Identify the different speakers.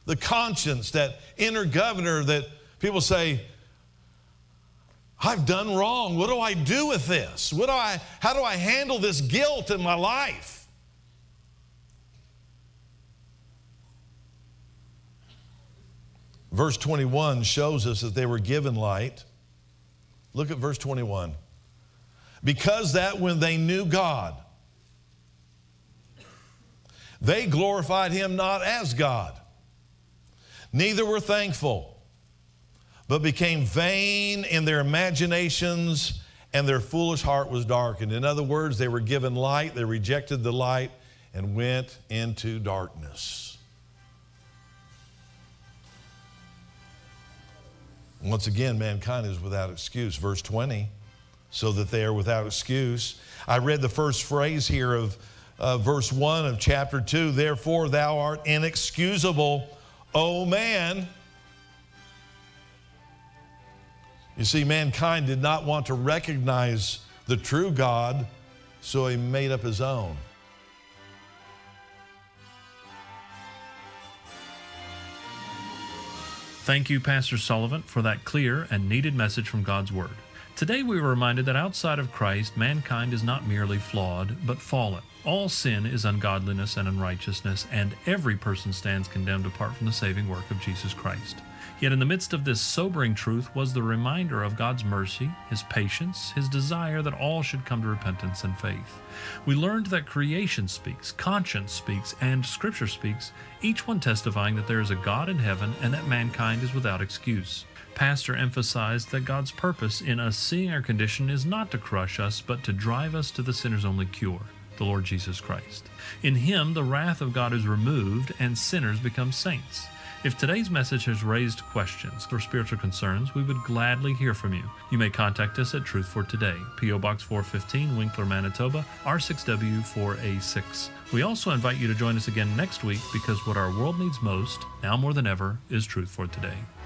Speaker 1: the conscience, that inner governor that people say, I've done wrong. What do I do with this? How do I handle this guilt in my life? Verse 21 shows us that they were given light. Look at verse 21. Because that when they knew God, they glorified him not as God, neither were thankful, but became vain in their imaginations, and their foolish heart was darkened. In other words, they were given light, they rejected the light, and went into darkness. Once again, mankind is without excuse. Verse 20, so that they are without excuse. I read the first phrase here of verse 1 of chapter 2. Therefore thou art inexcusable, O man. You see, mankind did not want to recognize the true God, so he made up his own.
Speaker 2: Thank you, Pastor Sullivan, for that clear and needed message from God's Word. Today we were reminded that outside of Christ, mankind is not merely flawed, but fallen. All sin is ungodliness and unrighteousness, and every person stands condemned apart from the saving work of Jesus Christ. Yet in the midst of this sobering truth was the reminder of God's mercy, His patience, His desire that all should come to repentance and faith. We learned that creation speaks, conscience speaks, and Scripture speaks, each one testifying that there is a God in heaven and that mankind is without excuse. Pastor emphasized that God's purpose in us seeing our condition is not to crush us, but to drive us to the sinner's only cure, the Lord Jesus Christ. In Him, the wrath of God is removed and sinners become saints. If today's message has raised questions or spiritual concerns, we would gladly hear from you. You may contact us at Truth for Today, P.O. Box 415, Winkler, Manitoba, R6W4A6. We also invite you to join us again next week because what our world needs most, now more than ever, is Truth for Today.